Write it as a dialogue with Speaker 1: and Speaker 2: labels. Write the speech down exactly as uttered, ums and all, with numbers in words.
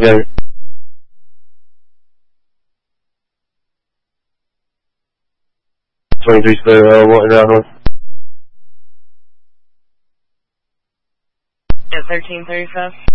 Speaker 1: Yeah. twenty-three spare, uh, what, around one?
Speaker 2: Yeah, thirteen thirty-five.